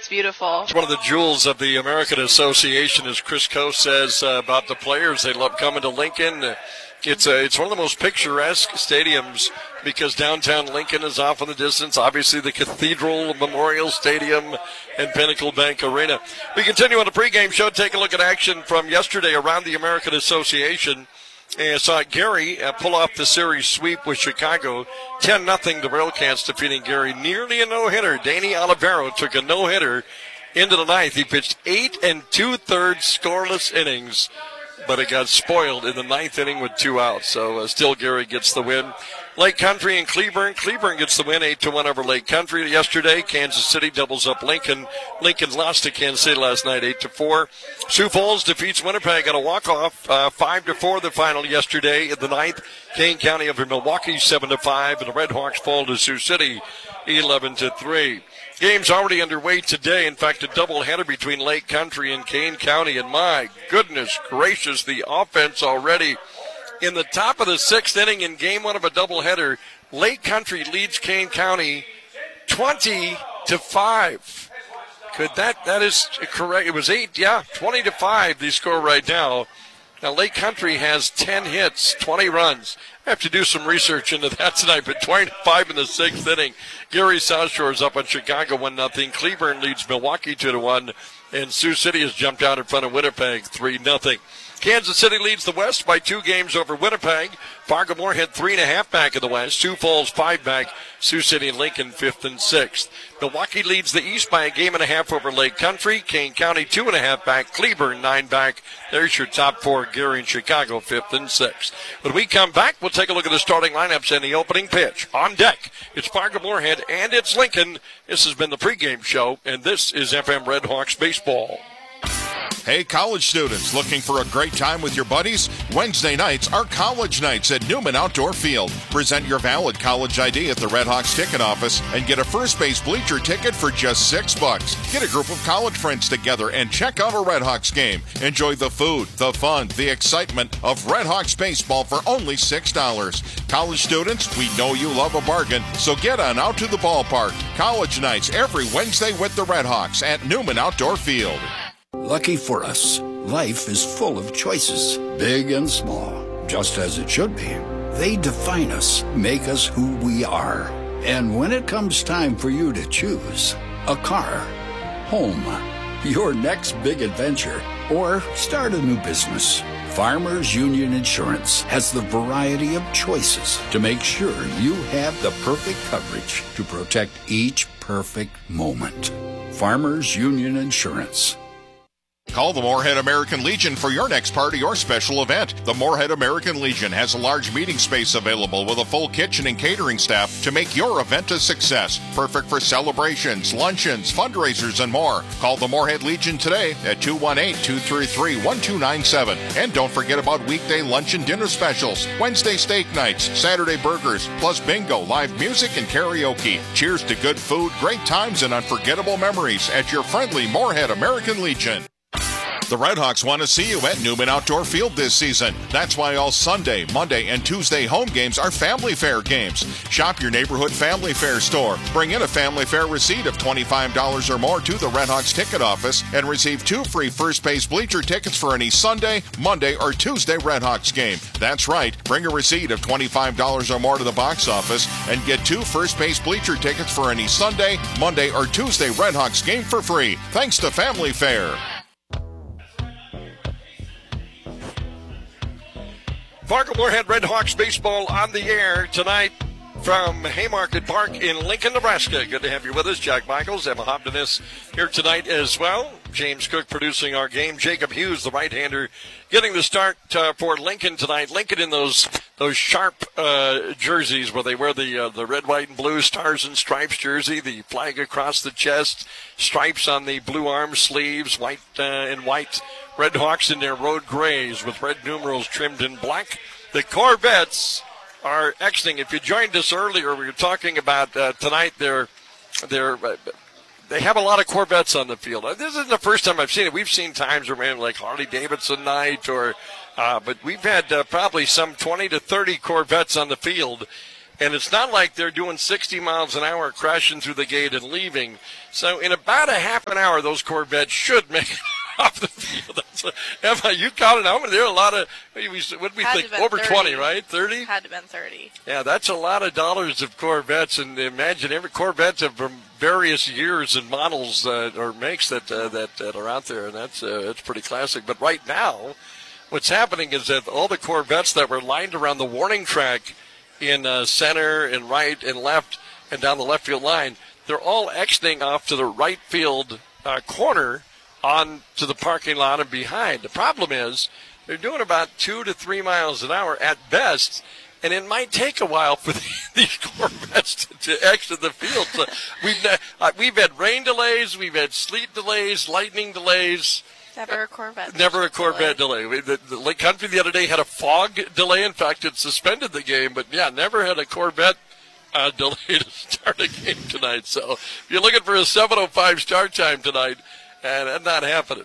It's beautiful. It's one of the jewels of the American Association, as Chris Coe says about the players. They love coming to Lincoln. It's one of the most picturesque stadiums because downtown Lincoln is off in the distance. Obviously, the Cathedral Memorial Stadium and Pinnacle Bank Arena. We continue on the pregame show. Take a look at action from yesterday around the American Association. And saw Gary pull off the series sweep with Chicago. 10-0, the Railcats defeating Gary. Nearly a no-hitter. Danny Olivero took a no-hitter into the ninth. He pitched 8 2/3 scoreless innings, but it got spoiled in the ninth inning with 2 outs. So still Gary gets the win. Lake Country and Cleburne. Cleburne gets the win 8-1 over Lake Country yesterday. Kansas City doubles up Lincoln. Lincoln lost to Kansas City last night 8-4. Sioux Falls defeats Winnipeg on a walk-off 5-4 the final yesterday in the ninth. Kane County over Milwaukee 7-5, and the Red Hawks fall to Sioux City 11-3. Game's already underway today. In fact, a doubleheader between Lake Country and Kane County. And my goodness gracious, the offense already. In the top of the sixth inning in game one of a doubleheader, Lake Country leads Kane County 20-5. That is correct. It was 20-5 the score right now. Now, Lake Country has 10 hits, 20 runs. I have to do some research into that tonight, but 25 in the sixth inning. Gary South Shore is up on Chicago 1-0. Cleburne leads Milwaukee 2-1, and Sioux City has jumped out in front of Winnipeg 3-0. Kansas City leads the West by 2 games over Winnipeg. Fargo-Moorhead 3.5 back in the West. Sioux Falls 5 back. Sioux City and Lincoln 5th and 6th. Milwaukee leads the East by 1.5 games over Lake Country. Kane County 2.5 back. Cleburne 9 back. There's your top 4. Gary and Chicago 5th and 6th. When we come back, we'll take a look at the starting lineups and the opening pitch. On deck, it's Fargo-Moorhead and it's Lincoln. This has been the pregame show, and this is FM Red Hawks baseball. Hey, college students, looking for a great time with your buddies? Wednesday nights are college nights at Newman Outdoor Field. Present your valid college ID at the Red Hawks ticket office and get a first base bleacher ticket for just $6. Get a group of college friends together and check out a Red Hawks game. Enjoy the food, the fun, the excitement of Red Hawks baseball for only $6. College students, we know you love a bargain, so get on out to the ballpark. College nights every Wednesday with the Red Hawks at Newman Outdoor Field. Lucky for us, life is full of choices, big and small, just as it should be. They define us, make us who we are. And when it comes time for you to choose, a car, home, your next big adventure, or start a new business, Farmers Union Insurance has the variety of choices to make sure you have the perfect coverage to protect each perfect moment. Farmers Union Insurance. Call the Moorhead American Legion for your next party or special event. The Moorhead American Legion has a large meeting space available with a full kitchen and catering staff to make your event a success. Perfect for celebrations, luncheons, fundraisers, and more. Call the Moorhead Legion today at 218-233-1297. And don't forget about weekday lunch and dinner specials, Wednesday steak nights, Saturday burgers, plus bingo, live music, and karaoke. Cheers to good food, great times, and unforgettable memories at your friendly Moorhead American Legion. The Red Hawks want to see you at Newman Outdoor Field this season. That's why all Sunday, Monday, and Tuesday home games are Family Fair games. Shop your neighborhood Family Fair store. Bring in a Family Fair receipt of $25 or more to the Red Hawks ticket office and receive 2 free first base bleacher tickets for any Sunday, Monday, or Tuesday Red Hawks game. That's right. Bring a receipt of $25 or more to the box office and get 2 first base bleacher tickets for any Sunday, Monday, or Tuesday Red Hawks game for free. Thanks to Family Fair. Fargo-Moorhead Red Hawks baseball on the air tonight from Haymarket Park in Lincoln, Nebraska. Good to have you with us. Jack Michaels, Emma Hopkins here tonight as well. James Cook producing our game. Jacob Hughes, the right-hander, getting the start for Lincoln tonight. Lincoln in those sharp jerseys where they wear the red, white, and blue stars and stripes jersey, the flag across the chest, stripes on the blue arm sleeves, white and white. Red Hawks in their road grays with red numerals trimmed in black. The Corvettes are exiting. If you joined us earlier, we were talking about tonight. They have a lot of Corvettes on the field. This isn't the first time I've seen it. We've seen times where maybe like Harley Davidson night, but we've had probably some 20 to 30 Corvettes on the field. And it's not like they're doing 60 miles an hour crashing through the gate and leaving. So in about a half an hour, those Corvettes should make it off the field. Emma, you counted how many? There are a lot of, what do we think, over 30. 20, right? 30? Had to have been 30. Yeah, that's a lot of dollars of Corvettes. And imagine every Corvettes of various years and models or makes that are out there. And it's pretty classic. But right now, what's happening is that all the Corvettes that were lined around the warning track in center and right and left and down the left field line, they're all exiting off to the right field corner on to the parking lot and behind. The problem is they're doing about 2 to 3 miles an hour at best, and it might take a while for these Corvettes to exit the field. So we've had rain delays, we've had sleet delays, lightning delays. Never a Corvette delay. The Lake Country the other day had a fog delay. In fact, it suspended the game. But, yeah, never had a Corvette delay to start a game tonight. So if you're looking for a 7:05 start time tonight, that's not happening.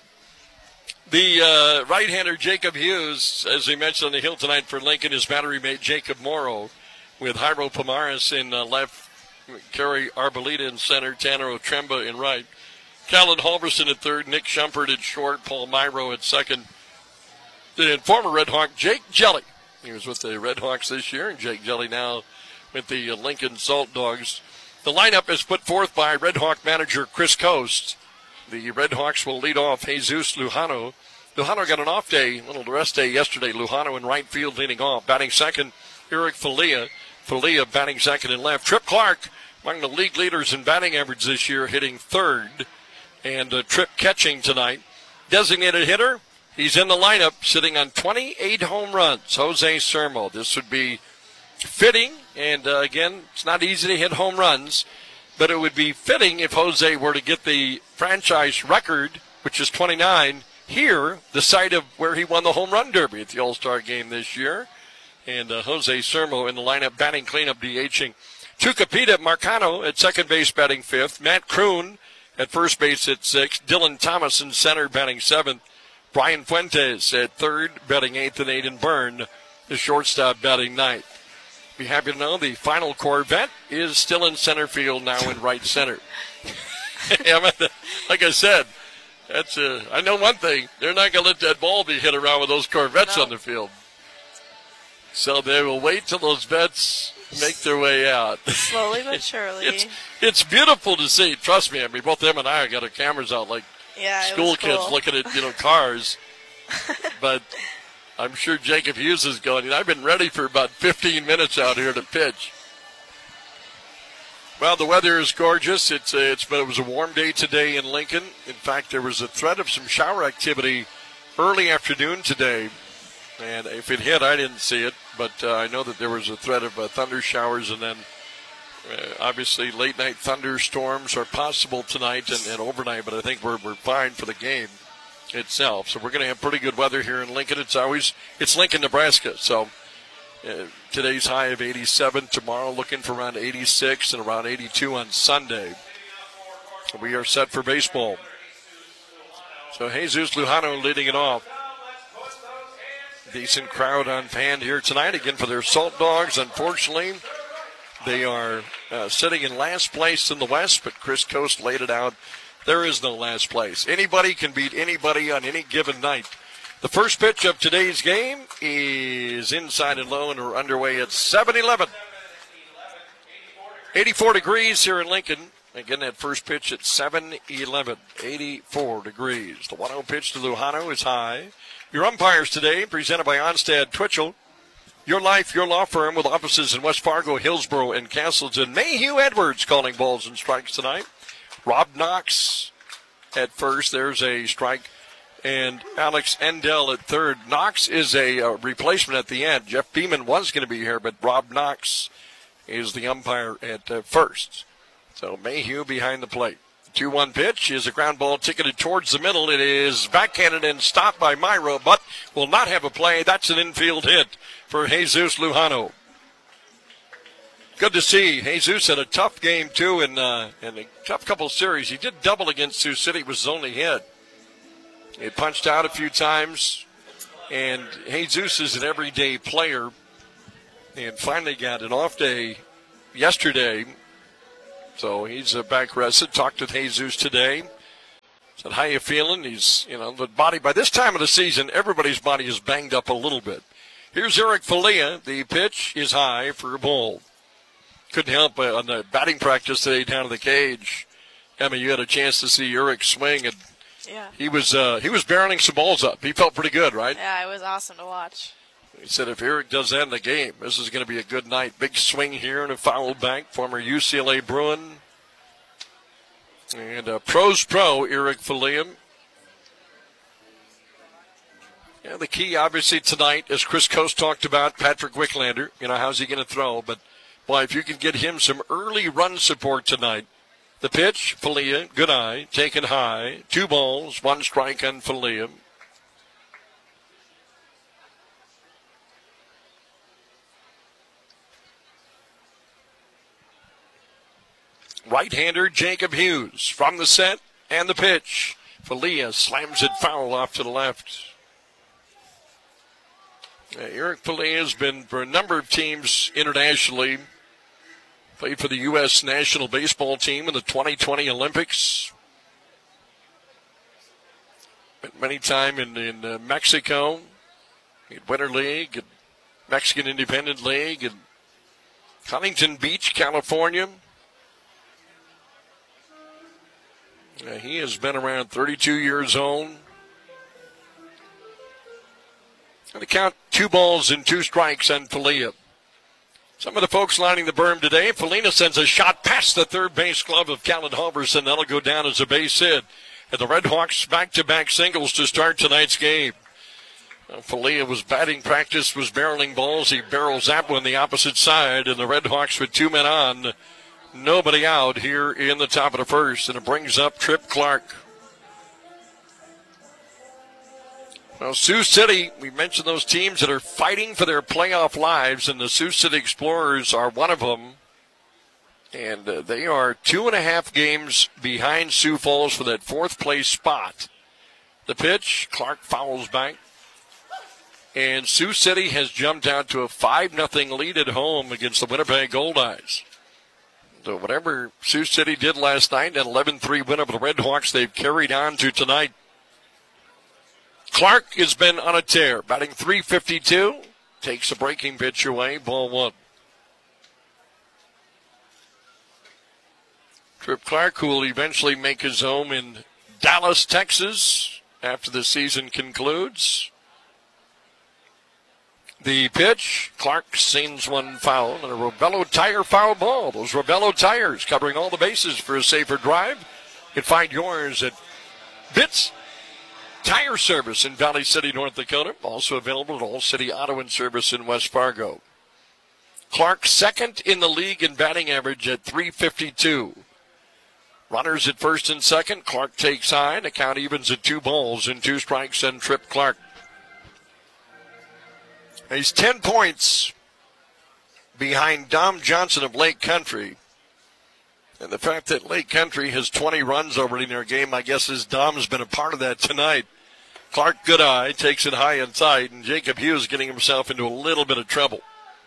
The right-hander Jacob Hughes, as we mentioned on the hill tonight for Lincoln, his battery mate Jacob Morrow with Jairo Pomares in left, Kerry Arboleda in center, Tanner Otremba in right. Callan Halverson at third, Nick Shumpert at short, Paul Myro at second. And former Red Hawk Jake Jelly. He was with the Red Hawks this year, and Jake Jelly now with the Lincoln Salt Dogs. The lineup is put forth by Red Hawk manager Chris Coast. The Red Hawks will lead off Jesus Lujano. Lujano got an off day, a little rest day yesterday. Lujano in right field leading off. Batting second, Eric Falia. Falia batting second and left. Trip Clark, among the league leaders in batting average this year, hitting third. And Tripp catching tonight. Designated hitter, he's in the lineup, sitting on 28 home runs. Jose Sermo. This would be fitting, and again, it's not easy to hit home runs, but it would be fitting if Jose were to get the franchise record, which is 29, here, the site of where he won the home run derby at the All-Star game this year. And Jose Sermo in the lineup, batting cleanup, DHing. Tucapita Marcano at second base, batting fifth. Matt Kroon at first base at sixth. Dylan Thomas in center, batting seventh. Brian Fuentes at third, batting eighth, and Aiden Byrne, the shortstop, batting ninth. Be happy to know the final Corvette is still in center field now in right center. Like I said, I know one thing. They're not going to let that ball be hit around with those Corvettes on the field. So they will wait till those vets make their way out. Slowly but surely. It's beautiful to see. Trust me. I mean, both them and I got our cameras out like school kids looking at cars. But I'm sure Jacob Hughes is going. I've been ready for about 15 minutes out here to pitch. Well, the weather is gorgeous. It was a warm day today in Lincoln. In fact, there was a threat of some shower activity early afternoon today. And if it hit, I didn't see it, but I know that there was a threat of thunder showers, and then obviously late-night thunderstorms are possible tonight and overnight, but I think we're fine for the game itself. So we're going to have pretty good weather here in Lincoln. It's Lincoln, Nebraska, so today's high of 87. Tomorrow looking for around 86 and around 82 on Sunday. We are set for baseball. So Jesus Lujano leading it off. Decent crowd on hand here tonight, again, for their Salt Dogs. Unfortunately, they are sitting in last place in the West, but Chris Coast laid it out. There is no last place. Anybody can beat anybody on any given night. The first pitch of today's game is inside and low, and we're underway at 7-11. 84 degrees here in Lincoln. Again, that first pitch at 7-11, 84 degrees. The 1-0 pitch to Lujano is high. Your umpires today, presented by Onstad Twitchell. Your Life, Your Law Firm, with offices in West Fargo, Hillsboro, and Castleton. Mayhew Edwards calling balls and strikes tonight. Rob Knox at first. There's a strike. And Alex Endell at third. Knox is a replacement at the end. Jeff Beeman was going to be here, but Rob Knox is the umpire at first. So Mayhew behind the plate. 2-1 pitch is a ground ball ticketed towards the middle. It is backhanded and stopped by Myro, but will not have a play. That's an infield hit for Jesus Lujano. Good to see. Jesus had a tough game, too, in a tough couple series. He did double against Sioux City, was his only hit. He punched out a few times, and Jesus is an everyday player. and finally got an off day yesterday. So he's back rested. Talked with Jesus today. Said, how you feeling? He's, the body, by this time of the season, everybody's body is banged up a little bit. Here's Eric Falia. The pitch is high for a ball. Couldn't help on the batting practice today down to the cage. Emma, you had a chance to see Eric swing, and Yeah. he was barreling some balls up. He felt pretty good, right? Yeah, it was awesome to watch. He said if Eric does that in the game, this is going to be a good night. Big swing here and a foul back. Former UCLA Bruin. And pros pro, Eric Falia. Yeah, the key, obviously, tonight, as Chris Coast talked about, Patrick Wicklander. How's he going to throw? But, boy, if you can get him some early run support tonight. The pitch, Falia, good eye, taken high. 2 balls, 1 strike on Falia. Right-hander Jacob Hughes from the set and the pitch. Falia slams it foul off to the left. Eric Falia has been for a number of teams internationally. Played for the U.S. national baseball team in the 2020 Olympics. Spent many time in Mexico, in Winter League, and Mexican Independent League, and Huntington Beach, California. He has been around 32 years old. And to count 2 balls and 2 strikes on Falia. Some of the folks lining the berm today. Felina sends a shot past the third base glove of Callan Halverson. That'll go down as a base hit. And the Red Hawks back-to-back singles to start tonight's game. Falia was batting practice, was barreling balls. He barrels that one the opposite side. And the Red Hawks with 2 men on. Nobody out here in the top of the first. And it brings up Trip Clark. Well, Sioux City, we mentioned those teams that are fighting for their playoff lives, and the Sioux City Explorers are one of them. And they are 2.5 games behind Sioux Falls for that 4th place spot. The pitch, Clark fouls back. And Sioux City has jumped out to a 5-0 lead at home against the Winnipeg Goldeyes. So whatever Sioux City did last night, an 11-3 win over the Red Hawks, they've carried on to tonight. Clark has been on a tear, batting .352, takes a breaking pitch away, ball 1. Trip Clark, who will eventually make his home in Dallas, Texas, after the season concludes. The pitch, Clark sends one foul, and a Robello tire foul ball. Those Robello tires covering all the bases for a safer drive. You can find yours at Bits Tire Service in Valley City, North Dakota. Also available at All City Auto and Service in West Fargo. Clark second in the league in batting average at .352. Runners at first and second. Clark takes high, and the count evens at 2 balls and 2 strikes on Trip Clark. He's 10 points behind Dom Johnson of Lake Country. And the fact that Lake Country has 20 runs already in their game, I guess, is Dom's been a part of that tonight. Clark, good eye, takes it high and tight, and Jacob Hughes getting himself into a little bit of trouble.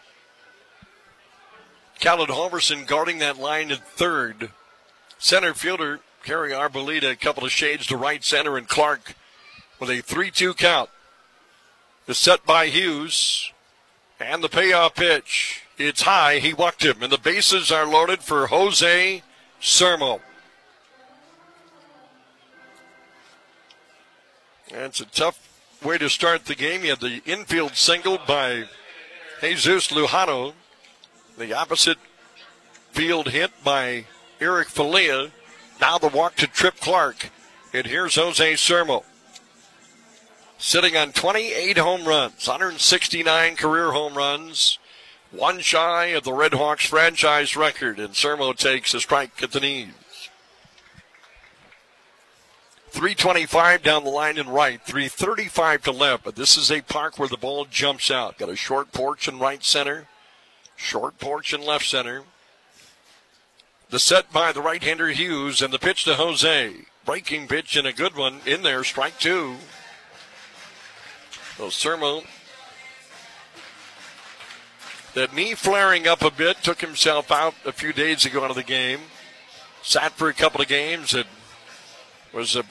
Callan Halverson guarding that line at third. Center fielder, Kerry Arboleda, a couple of shades to right center, and Clark with a 3-2 count. The set by Hughes, and the payoff pitch. It's high. He walked him, and the bases are loaded for Jose Sermo. That's a tough way to start the game. You had the infield single by Jesus Lujano. The opposite field hit by Eric Falia. Now the walk to Trip Clark. And here's Jose Sermo. Sitting on 28 home runs, 169 career home runs. One shy of the Red Hawks franchise record, and Sermo takes a strike at the knees. 325 down the line and right, 335 to left, but this is a park where the ball jumps out. Got a short porch in right center, short porch in left center. The set by the right-hander Hughes, and the pitch to Jose. Breaking pitch and a good one in there, strike 2. So Sermo That knee flaring up a bit, took himself out a few days ago out of the game. Sat for a couple of games. It was